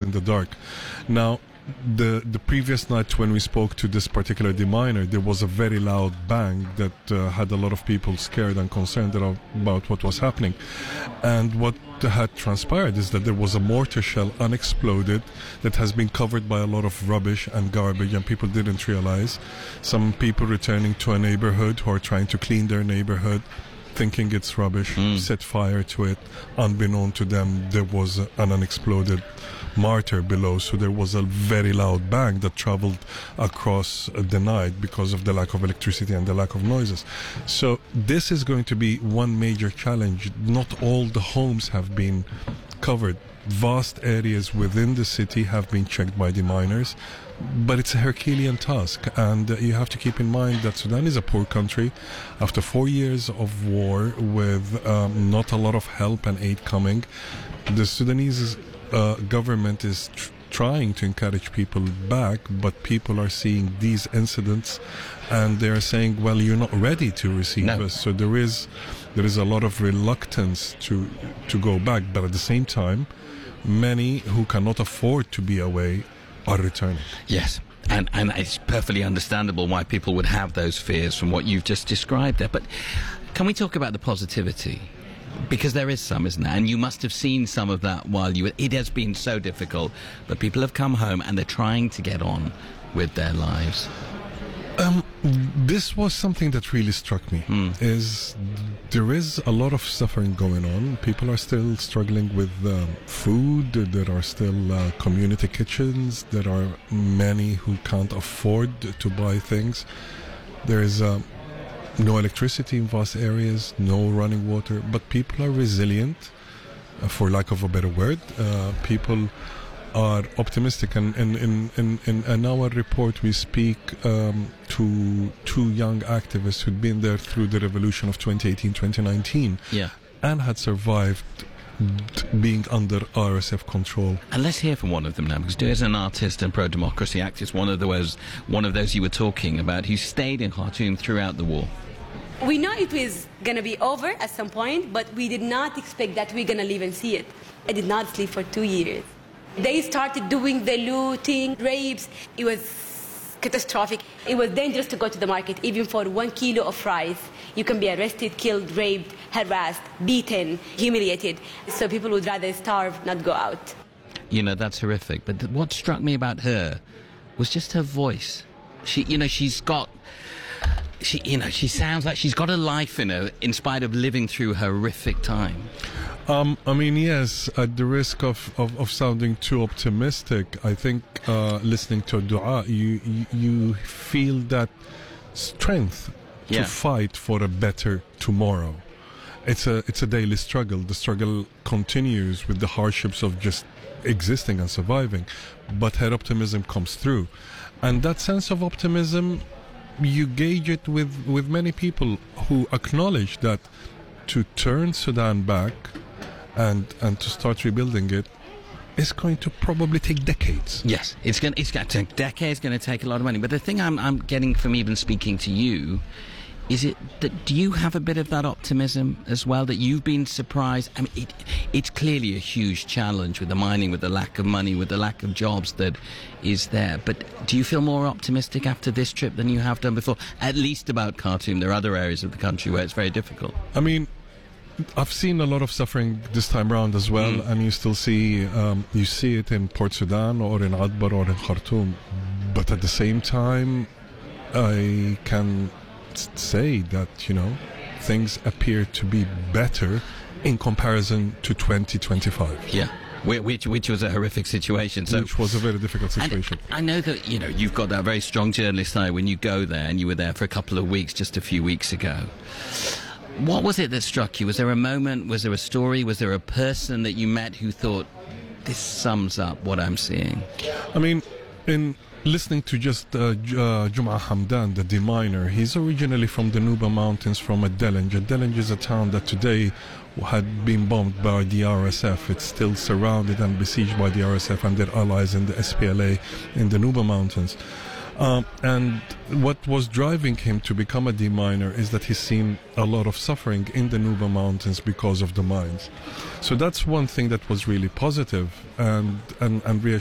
in the dark. Now, the previous night when we spoke to this particular deminer, there was a very loud bang that had a lot of people scared and concerned about what was happening. And what had transpired is that there was a mortar shell unexploded that has been covered by a lot of rubbish and garbage, and people didn't realize. Some people returning to a neighborhood who are trying to clean their neighborhood, thinking it's rubbish, set fire to it. Unbeknown to them, there was an unexploded mortar below, so there was a very loud bang that traveled across the night because of the lack of electricity and the lack of noises. So this is going to be one major challenge. Not all the homes have been covered. Vast areas within the city have been checked by the miners, but it's a Herculean task, and you have to keep in mind that Sudan is a poor country. After 4 years of war with not a lot of help and aid coming, the Sudanese government is trying to encourage people back, but people are seeing these incidents and they're saying, well, you're not ready to receive us. So there is a lot of reluctance to go back, but at the same time, many who cannot afford to be away are returning. Yes. And it's perfectly understandable why people would have those fears from what you've just described there. But can we talk about the positivity? Because there is some, isn't there? And you must have seen some of that while you were... It has been so difficult, but people have come home and they're trying to get on with their lives. This was something that really struck me, is there is a lot of suffering going on. People are still struggling with food. There are still community kitchens. There are many who can't afford to buy things. There is no electricity in vast areas, no running water, but people are resilient, for lack of a better word. People are optimistic, and in our report we speak to two young activists who'd been there through the revolution of 2018-2019 and had survived being under RSF control. And let's hear from one of them now, because as an artist and pro-democracy activist, one of those you were talking about, who stayed in Khartoum throughout the war. We know it was going to be over at some point, but we did not expect that we're going to live and see it. I did not sleep for 2 years. They started doing the looting, rapes. It was catastrophic. It was dangerous to go to the market, even for 1 kilo of rice. You can be arrested, killed, raped, harassed, beaten, humiliated. So people would rather starve, not go out. You know, that's horrific. But what struck me about her was just her voice. She sounds like she's got a life in her, in spite of living through horrific time. I mean, yes, at the risk of sounding too optimistic, I think listening to Dua, you feel that strength to fight for a better tomorrow. It's a daily struggle. The struggle continues with the hardships of just existing and surviving, but her optimism comes through. And that sense of optimism, you gauge it with many people who acknowledge that to turn Sudan back and to start rebuilding it is going to probably take decades. Yes, it's going to take decades, it's going to take a lot of money. But the thing I'm getting from even speaking to you is do you have a bit of that optimism as well, that you've been surprised? I mean, it's clearly a huge challenge with the mining, with the lack of money, with the lack of jobs that is there. But do you feel more optimistic after this trip than you have done before? At least about Khartoum. There are other areas of the country where it's very difficult. I mean, I've seen a lot of suffering this time around as well, and you still see it in Port Sudan or in Adbar or in Khartoum. But at the same time, I can say that, things appear to be better in comparison to 2025. Yeah. Which was a horrific situation. Which was a very difficult situation. And I know that, you've got that very strong journalist eye when you go there, and you were there for a couple of weeks just a few weeks ago. What was it that struck you? Was there a moment, was there a story, was there a person that you met who thought, this sums up what I'm seeing? I mean, in listening to just Jum'a Hamdan, the deminer, he's originally from the Nuba Mountains, from Adelange. Adelange is a town that today had been bombed by the RSF. It's still surrounded and besieged by the RSF and their allies in the SPLA in the Nuba Mountains. And what was driving him to become a deminer is that he's seen a lot of suffering in the Nuba Mountains because of the mines. So that's one thing that was really positive and reassuring.